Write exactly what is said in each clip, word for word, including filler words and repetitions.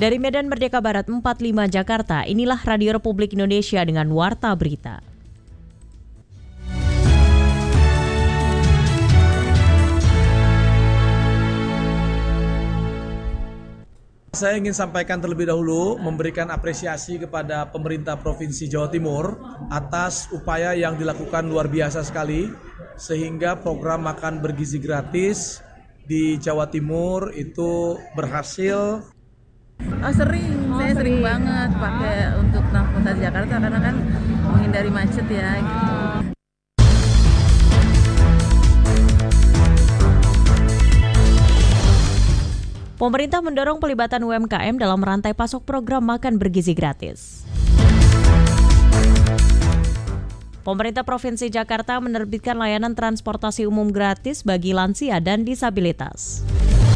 Dari Medan Merdeka Barat empat puluh lima Jakarta, inilah Radio Republik Indonesia dengan Warta Berita. Saya ingin sampaikan terlebih dahulu memberikan apresiasi kepada pemerintah Provinsi Jawa Timur atas upaya yang dilakukan luar biasa sekali sehingga program makan bergizi gratis di Jawa Timur itu berhasil. Oh sering, oh, saya sering, sering banget pakai untuk transportasi Jakarta karena kan menghindari macet ya gitu. Pemerintah mendorong pelibatan U M K M dalam rantai pasok program makan bergizi gratis. Pemerintah Provinsi Jakarta menerbitkan layanan transportasi umum gratis bagi lansia dan disabilitas.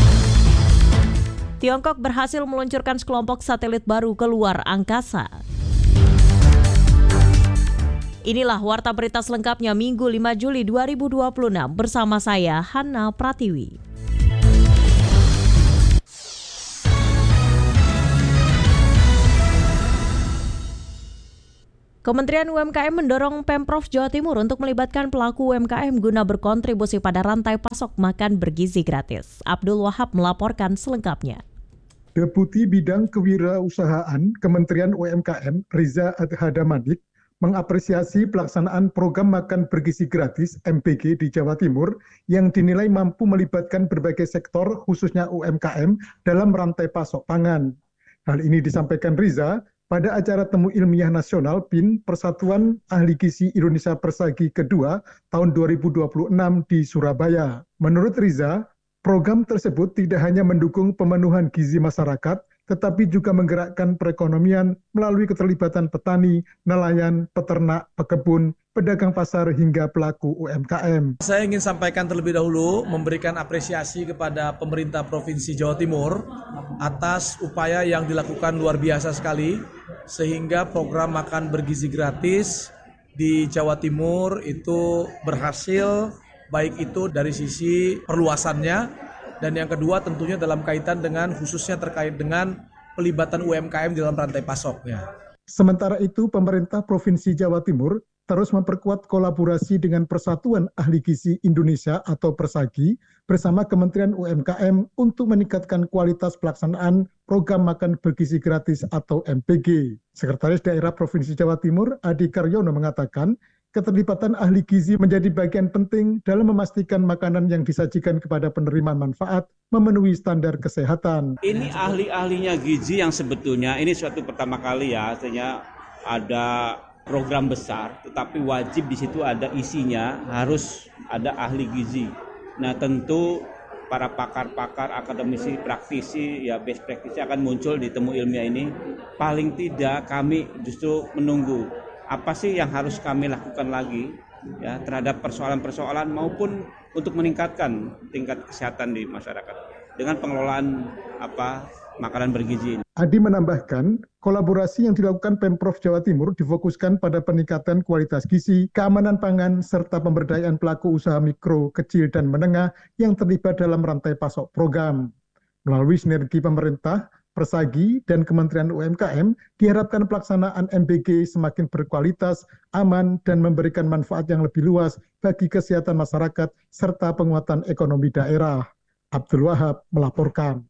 Tiongkok berhasil meluncurkan sekelompok satelit baru ke luar angkasa. Inilah Warta Berita selengkapnya Minggu lima Juli dua ribu dua puluh enam bersama saya, Hana Pratiwi. Kementerian U M K M mendorong Pemprov Jawa Timur untuk melibatkan pelaku U M K M guna berkontribusi pada rantai pasok makan bergizi gratis. Abdul Wahab melaporkan selengkapnya. Deputi Bidang Kewirausahaan Kementerian U M K M, Riza Adhadamadik, mengapresiasi pelaksanaan program makan bergizi gratis M B G di Jawa Timur yang dinilai mampu melibatkan berbagai sektor khususnya U M K M dalam rantai pasok pangan. Hal ini disampaikan Riza pada acara Temu Ilmiah Nasional P I N Persatuan Ahli Gizi Indonesia Persagi kedua tahun dua ribu dua puluh enam di Surabaya. Menurut Riza, program tersebut tidak hanya mendukung pemenuhan gizi masyarakat, tetapi juga menggerakkan perekonomian melalui keterlibatan petani, nelayan, peternak, pekebun, pedagang pasar hingga pelaku U M K M. Saya ingin sampaikan terlebih dahulu memberikan apresiasi kepada pemerintah Provinsi Jawa Timur atas upaya yang dilakukan luar biasa sekali sehingga program makan bergizi gratis di Jawa Timur itu berhasil, baik itu dari sisi perluasannya dan yang kedua tentunya dalam kaitan dengan khususnya terkait dengan pelibatan U M K M dalam rantai pasoknya. Sementara itu pemerintah Provinsi Jawa Timur terus memperkuat kolaborasi dengan Persatuan Ahli Gizi Indonesia atau Persagi bersama Kementerian U M K M untuk meningkatkan kualitas pelaksanaan program makan bergizi gratis atau M B G. Sekretaris Daerah Provinsi Jawa Timur Adi Karyono mengatakan, keterlibatan ahli gizi menjadi bagian penting dalam memastikan makanan yang disajikan kepada penerima manfaat memenuhi standar kesehatan. Ini ahli-ahlinya gizi yang sebetulnya ini suatu pertama kali ya, artinya ada program besar, tetapi wajib di situ ada isinya, harus ada ahli gizi. Nah tentu para pakar-pakar, akademisi, praktisi, ya best practice akan muncul di Temu Ilmiah ini. Paling tidak kami justru menunggu apa sih yang harus kami lakukan lagi ya terhadap persoalan-persoalan maupun untuk meningkatkan tingkat kesehatan di masyarakat dengan pengelolaan apa makanan bergizi. Adi menambahkan, kolaborasi yang dilakukan Pemprov Jawa Timur difokuskan pada peningkatan kualitas gizi, keamanan pangan, serta pemberdayaan pelaku usaha mikro, kecil, dan menengah yang terlibat dalam rantai pasok program. Melalui sinergi pemerintah, Persagi, dan Kementerian U M K M, diharapkan pelaksanaan M B G semakin berkualitas, aman, dan memberikan manfaat yang lebih luas bagi kesehatan masyarakat serta penguatan ekonomi daerah. Abdul Wahab melaporkan.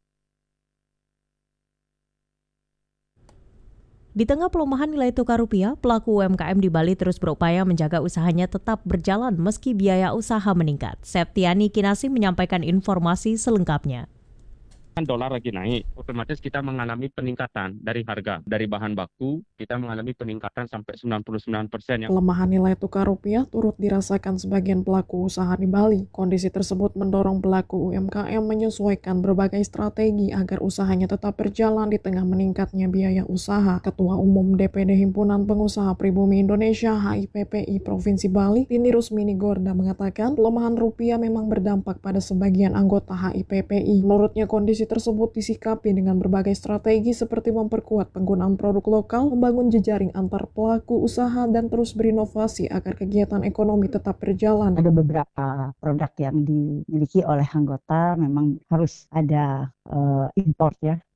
Di tengah pelemahan nilai tukar rupiah, pelaku U M K M di Bali terus berupaya menjaga usahanya tetap berjalan meski biaya usaha meningkat. Septiani Kinasih menyampaikan informasi selengkapnya. Dolar lagi naik, otomatis kita mengalami peningkatan dari harga, dari bahan baku, kita mengalami peningkatan sampai sembilan puluh sembilan persen. Ya. Pelemahan nilai tukar rupiah turut dirasakan sebagian pelaku usaha di Bali. Kondisi tersebut mendorong pelaku U M K M menyesuaikan berbagai strategi agar usahanya tetap berjalan di tengah meningkatnya biaya usaha. Ketua Umum D P D Himpunan Pengusaha Pribumi Indonesia H I P P I Provinsi Bali, Tini Rusmini Gorda mengatakan pelemahan rupiah memang berdampak pada sebagian anggota H I P P I. Menurutnya kondisi tersebut disikapi dengan berbagai strategi seperti memperkuat penggunaan produk lokal, membangun jejaring antar pelaku usaha, dan terus berinovasi agar kegiatan ekonomi tetap berjalan. Ada beberapa produk yang dimiliki oleh anggota memang harus ada uh, import ya,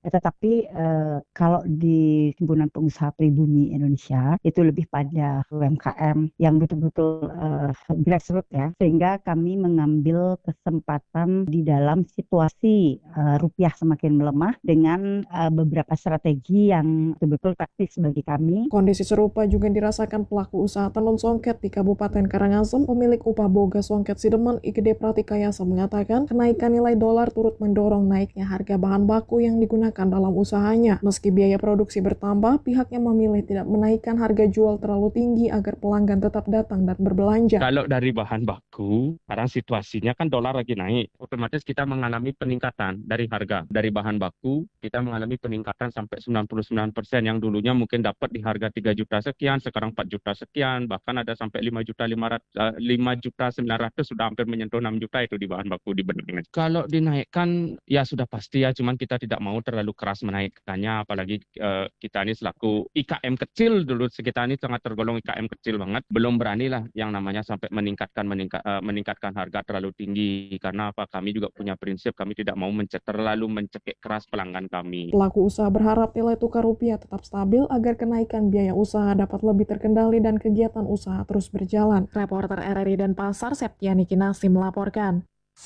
Eh, Tetapi eh, kalau di Himpunan Pengusaha Pribumi Indonesia itu lebih pada U M K M yang betul-betul eh, grassroots ya, sehingga kami mengambil kesempatan di dalam situasi eh, rupiah semakin melemah dengan eh, beberapa strategi yang betul-betul taktis bagi kami. Kondisi serupa juga dirasakan pelaku usaha tenun songket di Kabupaten Karangasem. Pemilik upah boga songket Sidemen I G D Pratikayasa mengatakan kenaikan nilai dolar turut mendorong naiknya harga bahan baku yang digunakan dalam usahanya. Meski biaya produksi bertambah, pihaknya memilih tidak menaikkan harga jual terlalu tinggi agar pelanggan tetap datang dan berbelanja. Kalau dari bahan baku, sekarang situasinya kan dolar lagi naik. Otomatis kita mengalami peningkatan dari harga. Dari bahan baku, kita mengalami peningkatan sampai sembilan puluh sembilan persen. Yang dulunya mungkin dapat di harga tiga juta sekian, sekarang empat juta sekian, bahkan ada sampai lima juta lima ratus, lima juta sembilan ratus, sudah hampir menyentuh enam juta itu di bahan baku di benang. Kalau dinaikkan, ya sudah pasti ya, cuman kita tidak mau terlalu keras menaikkannya, apalagi uh, kita ini selaku I K M kecil dulu, kita ini sangat tergolong I K M kecil banget, belum beranilah yang namanya sampai meningkatkan meningkat, uh, meningkatkan harga terlalu tinggi, karena apa, kami juga punya prinsip, kami tidak mau mencek, terlalu mencekik keras pelanggan kami. Pelaku usaha berharap nilai tukar rupiah tetap stabil agar kenaikan biaya usaha dapat lebih terkendali dan kegiatan usaha terus berjalan. Reporter R R I Denpasar, Septiani Kinasi melaporkan.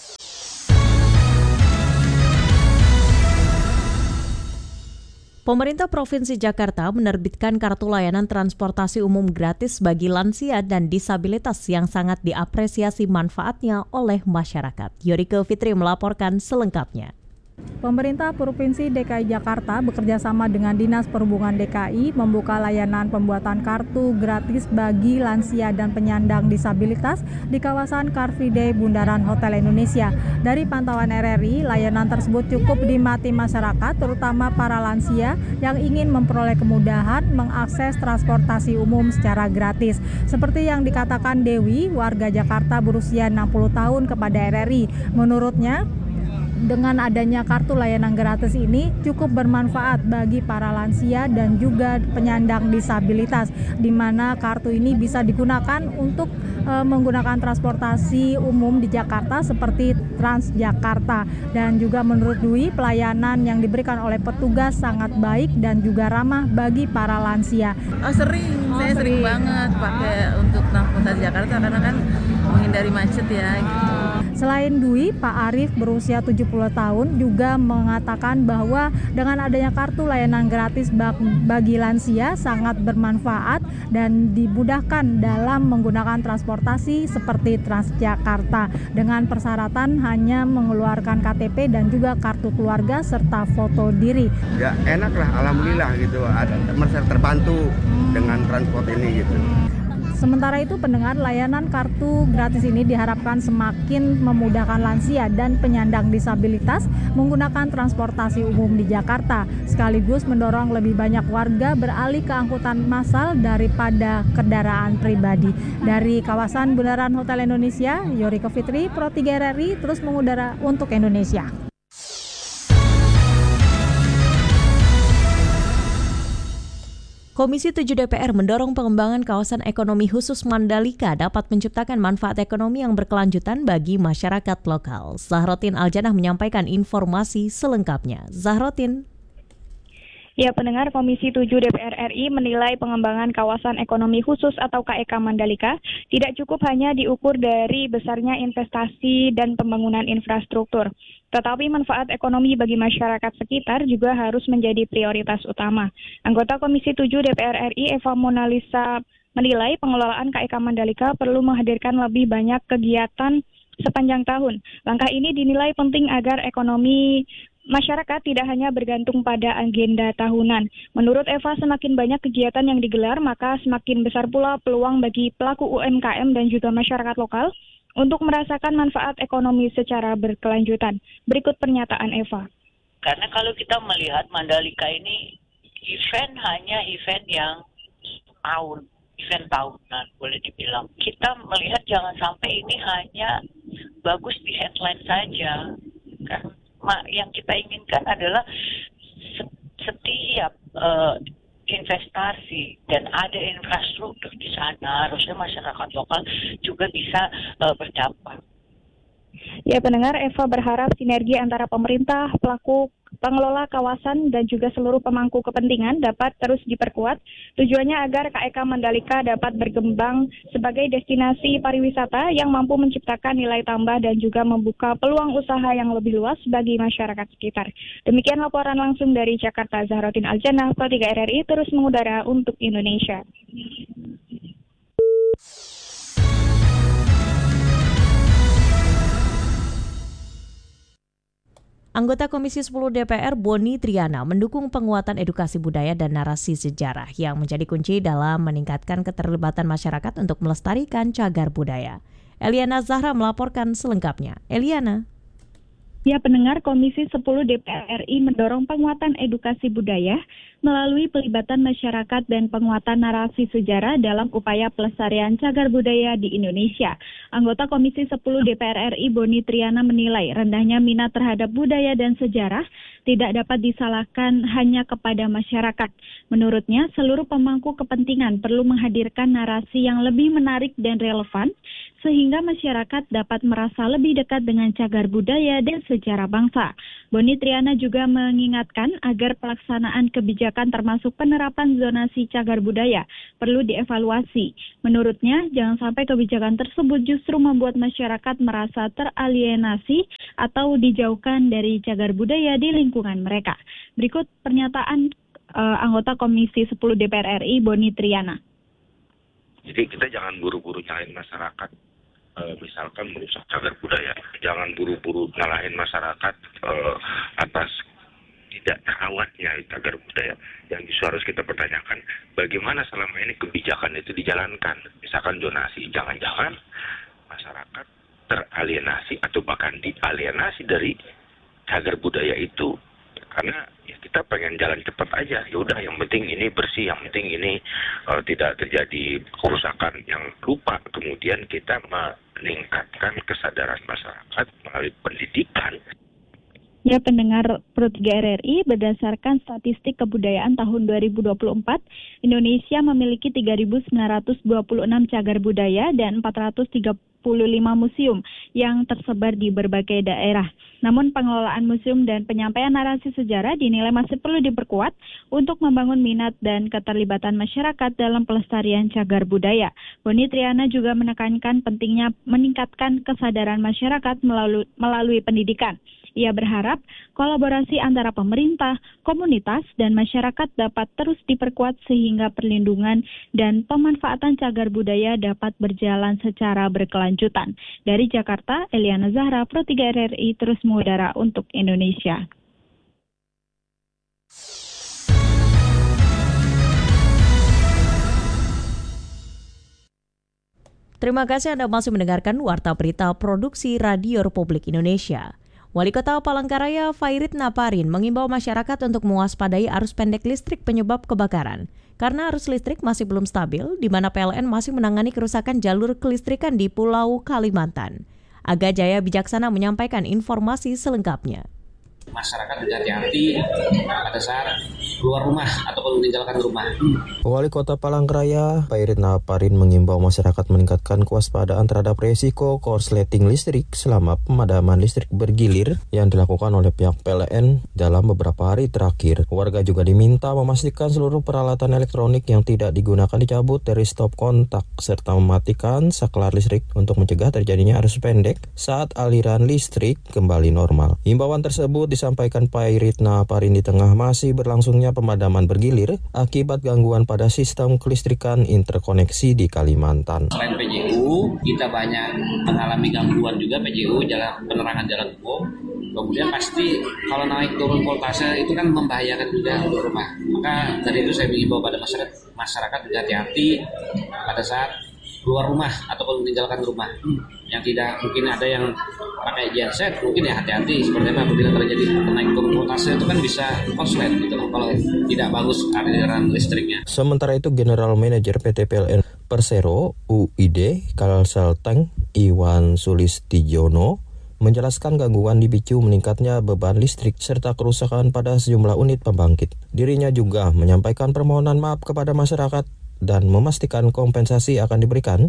Pemerintah Provinsi Jakarta menerbitkan kartu layanan transportasi umum gratis bagi lansia dan disabilitas yang sangat diapresiasi manfaatnya oleh masyarakat. Yorike Fitri melaporkan selengkapnya. Pemerintah Provinsi D K I Jakarta bekerjasama dengan Dinas Perhubungan D K I membuka layanan pembuatan kartu gratis bagi lansia dan penyandang disabilitas di kawasan Car Free Day Bundaran Hotel Indonesia. Dari pantauan R R I, layanan tersebut cukup dinikmati masyarakat, terutama para lansia yang ingin memperoleh kemudahan mengakses transportasi umum secara gratis. Seperti yang dikatakan Dewi, warga Jakarta berusia enam puluh tahun kepada R R I. Menurutnya, dengan adanya kartu layanan gratis ini cukup bermanfaat bagi para lansia dan juga penyandang disabilitas, di mana kartu ini bisa digunakan untuk e, menggunakan transportasi umum di Jakarta seperti Transjakarta. Dan juga menurut Dwi, pelayanan yang diberikan oleh petugas sangat baik dan juga ramah bagi para lansia. Oh sering, oh, saya sering, sering banget pakai untuk transportasi Jakarta karena kan menghindari macet ya gitu. Selain Dwi, Pak Arif berusia tujuh puluh tahun juga mengatakan bahwa dengan adanya kartu layanan gratis bagi lansia sangat bermanfaat dan dimudahkan dalam menggunakan transportasi seperti Transjakarta dengan persyaratan hanya mengeluarkan K T P dan juga kartu keluarga serta foto diri. Ya enak lah, alhamdulillah gitu, ada merasa terbantu dengan transport ini gitu. Sementara itu, pendengar, layanan kartu gratis ini diharapkan semakin memudahkan lansia dan penyandang disabilitas menggunakan transportasi umum di Jakarta, sekaligus mendorong lebih banyak warga beralih ke angkutan massal daripada kendaraan pribadi. Dari kawasan Bundaran Hotel Indonesia, Yorike Fitri, Pro tiga R R I, terus mengudara untuk Indonesia. Komisi tujuh D P R mendorong pengembangan kawasan ekonomi khusus Mandalika dapat menciptakan manfaat ekonomi yang berkelanjutan bagi masyarakat lokal. Zahrotin Aljanah menyampaikan informasi selengkapnya. Zahrotin. Ya, pendengar, Komisi tujuh D P R R I menilai pengembangan kawasan ekonomi khusus atau K E K Mandalika tidak cukup hanya diukur dari besarnya investasi dan pembangunan infrastruktur, tetapi manfaat ekonomi bagi masyarakat sekitar juga harus menjadi prioritas utama. Anggota Komisi tujuh D P R R I Eva Monalisa menilai pengelolaan K E K Mandalika perlu menghadirkan lebih banyak kegiatan sepanjang tahun. Langkah ini dinilai penting agar ekonomi masyarakat tidak hanya bergantung pada agenda tahunan. Menurut Eva, semakin banyak kegiatan yang digelar, maka semakin besar pula peluang bagi pelaku U M K M dan juga masyarakat lokal untuk merasakan manfaat ekonomi secara berkelanjutan. Berikut pernyataan Eva. Karena kalau kita melihat Mandalika ini event hanya event yang tahun, event tahunan boleh dibilang. Kita melihat jangan sampai ini hanya bagus di headline saja. Kan yang kita inginkan adalah setiap uh, investasi dan ada infrastruktur di sana, harusnya masyarakat lokal juga bisa uh, berdampak. Ya, pendengar, Eva berharap sinergi antara pemerintah, pelaku pengelola kawasan dan juga seluruh pemangku kepentingan dapat terus diperkuat. Tujuannya agar K E K Mandalika dapat berkembang sebagai destinasi pariwisata yang mampu menciptakan nilai tambah dan juga membuka peluang usaha yang lebih luas bagi masyarakat sekitar. Demikian laporan langsung dari Jakarta, Zahrotin Aljanah, Pro tiga R R I terus mengudara untuk Indonesia. Anggota Komisi sepuluh D P R Boni Triana mendukung penguatan edukasi budaya dan narasi sejarah yang menjadi kunci dalam meningkatkan keterlibatan masyarakat untuk melestarikan cagar budaya. Eliana Zahra melaporkan selengkapnya. Eliana. Ya, pendengar, Komisi sepuluh D P R R I mendorong penguatan edukasi budaya melalui pelibatan masyarakat dan penguatan narasi sejarah dalam upaya pelestarian cagar budaya di Indonesia. Anggota Komisi sepuluh D P R R I Boni Triana menilai rendahnya minat terhadap budaya dan sejarah tidak dapat disalahkan hanya kepada masyarakat. Menurutnya, seluruh pemangku kepentingan perlu menghadirkan narasi yang lebih menarik dan relevan sehingga masyarakat dapat merasa lebih dekat dengan cagar budaya dan sejarah bangsa. Boni Triana juga mengingatkan agar pelaksanaan kebijakan termasuk penerapan zonasi cagar budaya perlu dievaluasi. Menurutnya, jangan sampai kebijakan tersebut justru membuat masyarakat merasa teralienasi atau dijauhkan dari cagar budaya di lingkungan mereka. Berikut pernyataan uh, anggota Komisi sepuluh D P R R I Boni Triana. Jadi kita jangan buru-buru nyalahin masyarakat, e, misalkan merusak cagar budaya. Jangan buru-buru nyalahin masyarakat e, atas tidak terawatnya cagar budaya. Yang justru harus kita pertanyakan, bagaimana selama ini kebijakan itu dijalankan. Misalkan zonasi, jangan-jangan masyarakat teralienasi atau bahkan dialienasi dari cagar budaya itu. Karena ya kita pengen jalan cepat aja, ya udah yang penting ini bersih, yang penting ini uh, tidak terjadi kerusakan, yang lupa kemudian kita meningkatkan kesadaran masyarakat melalui pendidikan. Ya, pendengar Pro tiga R R I, berdasarkan statistik kebudayaan tahun dua ribu dua puluh empat, Indonesia memiliki tiga ribu sembilan ratus dua puluh enam cagar budaya dan empat ratus tiga puluh lima museum yang tersebar di berbagai daerah. Namun pengelolaan museum dan penyampaian narasi sejarah dinilai masih perlu diperkuat untuk membangun minat dan keterlibatan masyarakat dalam pelestarian cagar budaya. Boni Triana juga menekankan pentingnya meningkatkan kesadaran masyarakat melalui, melalui pendidikan. Ia berharap kolaborasi antara pemerintah, komunitas, dan masyarakat dapat terus diperkuat sehingga perlindungan dan pemanfaatan cagar budaya dapat berjalan secara berkelanjutan. Dari Jakarta, Eliana Zahra, Pro tiga R R I terus mengudara untuk Indonesia. Terima kasih Anda masih mendengarkan Warta Berita Produksi Radio Republik Indonesia. Wali Kota Palangkaraya Fairit Naparin mengimbau masyarakat untuk mewaspadai arus pendek listrik penyebab kebakaran. Karena arus listrik masih belum stabil, di mana P L N masih menangani kerusakan jalur kelistrikan di Pulau Kalimantan. Aga Jaya Bijaksana menyampaikan informasi selengkapnya. Masyarakat hati-hati pada saat keluar rumah ataupun meninggalkan rumah. Wali Kota Palangkaraya, Fairit Naparin mengimbau masyarakat meningkatkan kewaspadaan terhadap resiko korsleting listrik selama pemadaman listrik bergilir yang dilakukan oleh pihak P L N dalam beberapa hari terakhir. Warga juga diminta memastikan seluruh peralatan elektronik yang tidak digunakan dicabut dari stop kontak serta mematikan saklar listrik untuk mencegah terjadinya arus pendek saat aliran listrik kembali normal. Himbauan tersebut disampaikan Fairit Naparin di tengah masih berlangsungnya pemadaman bergilir akibat gangguan pada sistem kelistrikan interkoneksi di Kalimantan. Selain P J U, kita banyak mengalami gangguan juga P J U, jalan penerangan jalan umum. Kemudian pasti kalau naik turun voltase itu kan membahayakan juga untuk rumah. Maka dari itu saya mengimbau pada masyarakat, masyarakat hati-hati pada saat keluar rumah ataupun meninggalkan rumah. Yang tidak mungkin ada yang pakai genset, mungkin ya hati-hati seperti apa apabila terjadi naik turun voltase itu kan bisa korslet gitu kalau tidak bagus aliran listriknya. Sementara itu General Manager P T P L N Persero U I D Kalselteng Iwan Sulistijono menjelaskan gangguan dipicu meningkatnya beban listrik serta kerusakan pada sejumlah unit pembangkit. Dirinya juga menyampaikan permohonan maaf kepada masyarakat dan memastikan kompensasi akan diberikan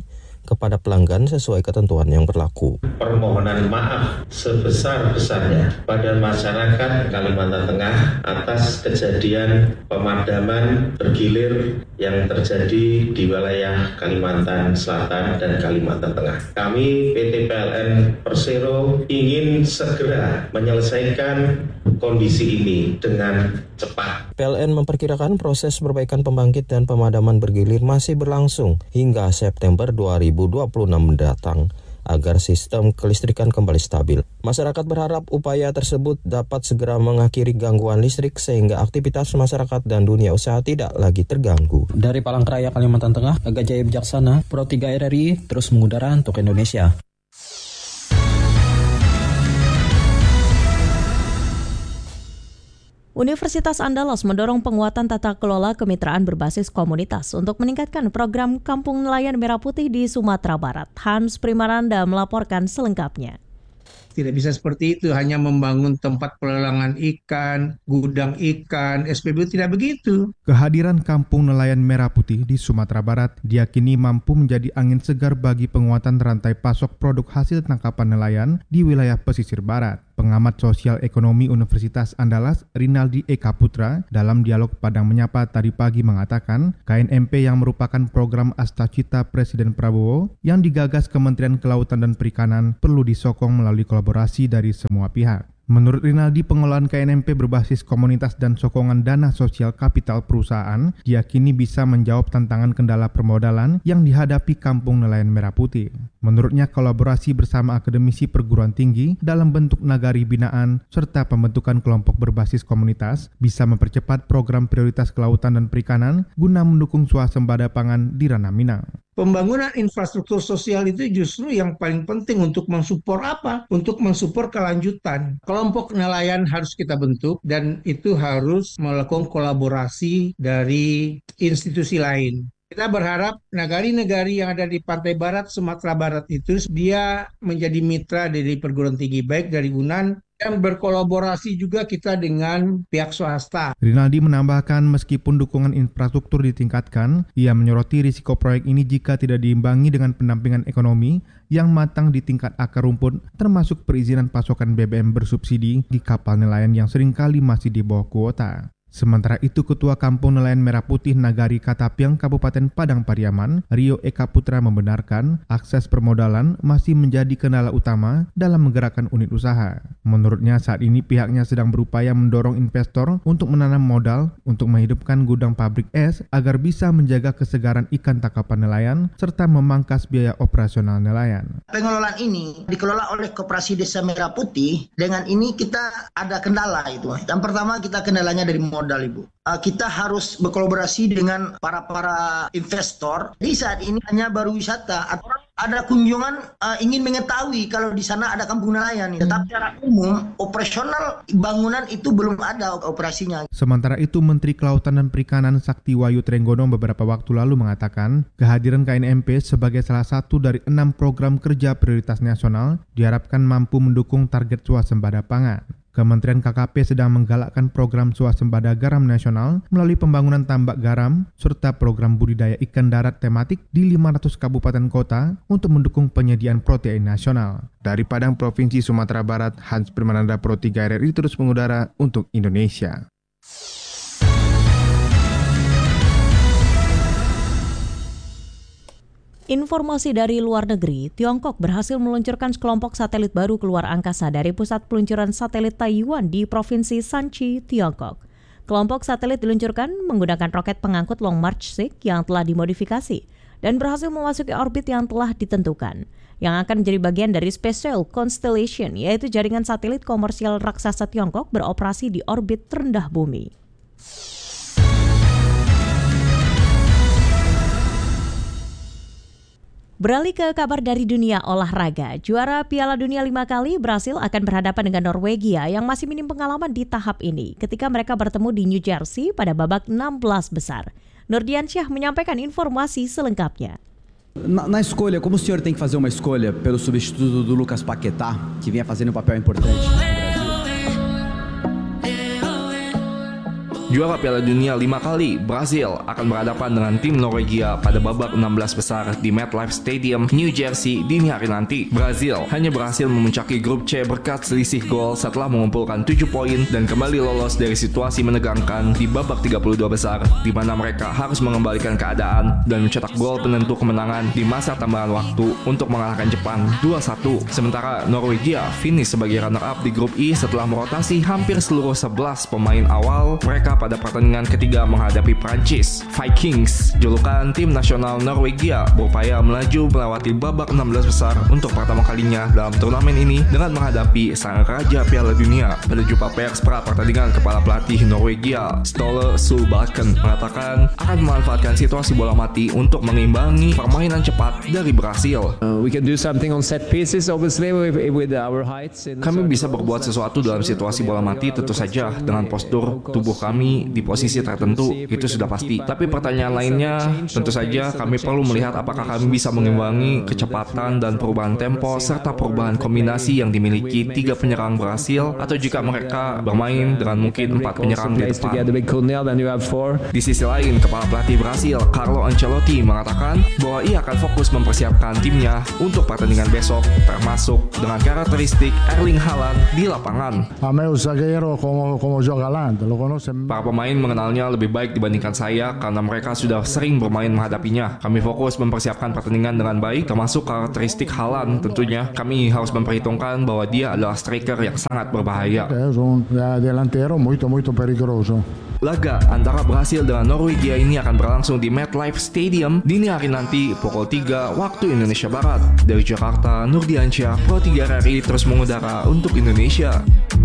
kepada pelanggan sesuai ketentuan yang berlaku. Permohonan maaf sebesar-besarnya pada masyarakat Kalimantan Tengah atas kejadian pemadaman bergilir yang terjadi di wilayah Kalimantan Selatan dan Kalimantan Tengah. Kami P T P L N Persero ingin segera menyelesaikan kondisi ini dengan cepat. P L N memperkirakan proses perbaikan pembangkit dan pemadaman bergilir masih berlangsung hingga September dua ribu dua puluh enam mendatang agar sistem kelistrikan kembali stabil. Masyarakat berharap upaya tersebut dapat segera mengakhiri gangguan listrik sehingga aktivitas masyarakat dan dunia usaha tidak lagi terganggu. Dari Palangkaraya, Kalimantan Tengah, Aga Jaya Bijaksana, Pro tiga R R I terus mengudara untuk Indonesia. Universitas Andalas mendorong penguatan tata kelola kemitraan berbasis komunitas untuk meningkatkan program Kampung Nelayan Merah Putih di Sumatera Barat. Hans Primaranda melaporkan selengkapnya. Tidak bisa seperti itu, hanya membangun tempat pelelangan ikan, gudang ikan, S P B U, tidak begitu. Kehadiran Kampung Nelayan Merah Putih di Sumatera Barat diyakini mampu menjadi angin segar bagi penguatan rantai pasok produk hasil tangkapan nelayan di wilayah pesisir barat. Pengamat sosial ekonomi Universitas Andalas, Rinaldi Eka Putra, dalam dialog Padang Menyapa tadi pagi mengatakan, K N M P yang merupakan program Astacita Presiden Prabowo yang digagas Kementerian Kelautan dan Perikanan perlu disokong melalui kolaborasi dari semua pihak. Menurut Rinaldi, pengelolaan K N M P berbasis komunitas dan sokongan dana sosial kapital perusahaan diyakini bisa menjawab tantangan kendala permodalan yang dihadapi Kampung Nelayan Merah Putih. Menurutnya, kolaborasi bersama akademisi perguruan tinggi dalam bentuk nagari binaan serta pembentukan kelompok berbasis komunitas bisa mempercepat program prioritas kelautan dan perikanan guna mendukung swasembada pangan di Ranah Minang. Pembangunan infrastruktur sosial itu justru yang paling penting untuk mensupport apa? Untuk mensupport kelanjutan. Kelompok nelayan harus kita bentuk dan itu harus melakukan kolaborasi dari institusi lain. Kita berharap nagari-nagari yang ada di pantai barat Sumatera Barat itu dia menjadi mitra dari perguruan tinggi baik dari U N A N dan berkolaborasi juga kita dengan pihak swasta. Rinaldi menambahkan meskipun dukungan infrastruktur ditingkatkan, ia menyoroti risiko proyek ini jika tidak diimbangi dengan pendampingan ekonomi yang matang di tingkat akar rumput, termasuk perizinan pasokan B B M bersubsidi di kapal nelayan yang seringkali masih di bawah kuota. Sementara itu, Ketua Kampung Nelayan Merah Putih Nagari Katapiang Kabupaten Padang Pariaman, Rio Eka Putra membenarkan akses permodalan masih menjadi kendala utama dalam menggerakkan unit usaha. Menurutnya, saat ini pihaknya sedang berupaya mendorong investor untuk menanam modal untuk menghidupkan gudang pabrik es agar bisa menjaga kesegaran ikan tangkapan nelayan serta memangkas biaya operasional nelayan. Pengelolaan ini dikelola oleh Koperasi Desa Merah Putih. Dengan ini kita ada kendala itu. Yang pertama kita kendalanya dari modal, Ibu. Uh, kita harus berkolaborasi dengan para-para investor. Di saat ini hanya baru wisata. Orang ada kunjungan uh, ingin mengetahui kalau di sana ada kampung nelayan. Tetapi secara umum operasional bangunan itu belum ada operasinya. Sementara itu, Menteri Kelautan dan Perikanan Sakti Wayu Trenggono beberapa waktu lalu mengatakan kehadiran K N M P sebagai salah satu dari enam program kerja prioritas nasional diharapkan mampu mendukung target swasembada pangan. Kementerian K K P sedang menggalakkan program swasembada garam nasional melalui pembangunan tambak garam serta program budidaya ikan darat tematik di lima ratus kabupaten kota untuk mendukung penyediaan protein nasional. Dari Padang, Provinsi Sumatera Barat, Hans Primananda, Pro tiga R R I terus mengudara untuk Indonesia. Informasi dari luar negeri, Tiongkok berhasil meluncurkan sekelompok satelit baru keluar angkasa dari pusat peluncuran satelit Taiyuan di Provinsi Shanxi, Tiongkok. Kelompok satelit diluncurkan menggunakan roket pengangkut Long March enam yang telah dimodifikasi dan berhasil memasuki orbit yang telah ditentukan, yang akan menjadi bagian dari Special Constellation, yaitu jaringan satelit komersial raksasa Tiongkok beroperasi di orbit terendah bumi. Beralih ke kabar dari dunia olahraga, juara Piala Dunia lima kali Brasil akan berhadapan dengan Norwegia yang masih minim pengalaman di tahap ini ketika mereka bertemu di New Jersey pada babak enam belas besar. Nurdiansyah menyampaikan informasi selengkapnya. Na, na escolha, como o senhor tem que fazer uma escolha pelo substituto do Lucas Paquetá, que vinha fazendo um papel importante no Brasil? Juara Piala Dunia lima kali, Brazil akan berhadapan dengan tim Norwegia pada babak enam belas besar di MetLife Stadium, New Jersey dini hari nanti. Brazil hanya berhasil memuncaki grup C berkat selisih gol setelah mengumpulkan tujuh poin dan kembali lolos dari situasi menegangkan di babak tiga puluh dua besar, di mana mereka harus mengembalikan keadaan dan mencetak gol penentu kemenangan di masa tambahan waktu untuk mengalahkan Jepang dua satu. Sementara Norwegia finish sebagai runner-up di grup I setelah merotasi hampir seluruh sebelas pemain awal mereka pada pertandingan ketiga menghadapi Prancis. Vikings, julukan tim nasional Norwegia, berupaya melaju melewati babak enam belas besar untuk pertama kalinya dalam turnamen ini dengan menghadapi sang raja Piala Dunia. Pada jumpa pers pra pertandingan, kepala pelatih Norwegia, Ståle Solbakken, mengatakan akan memanfaatkan situasi bola mati untuk mengimbangi permainan cepat dari Brasil. Uh, we can do something on set pieces, obviously with, with our heights. Kami bisa berbuat sesuatu dalam situasi bola mati, tentu saja dengan postur tubuh kami di posisi tertentu, itu sudah pasti. Tapi pertanyaan lainnya, tentu saja kami perlu melihat apakah kami bisa mengimbangi kecepatan dan perubahan tempo serta perubahan kombinasi yang dimiliki tiga penyerang Brasil, atau jika mereka bermain dengan mungkin empat penyerang di depan. Di sisi lain, kepala pelatih Brasil, Carlo Ancelotti, mengatakan bahwa ia akan fokus mempersiapkan timnya untuk pertandingan besok, termasuk dengan karakteristik Erling Haaland di lapangan. Para pemain mengenalnya lebih baik dibandingkan saya karena mereka sudah sering bermain menghadapinya. Kami fokus mempersiapkan pertandingan dengan baik, termasuk karakteristik Haaland tentunya. Kami harus memperhitungkan bahwa dia adalah striker yang sangat berbahaya. Laga antara Brasil dengan Norwegia ini akan berlangsung di MetLife Stadium dini hari nanti pukul tiga waktu Indonesia Barat. Dari Jakarta, Nurdiansyah, Pro tiga R R I terus mengudara untuk Indonesia.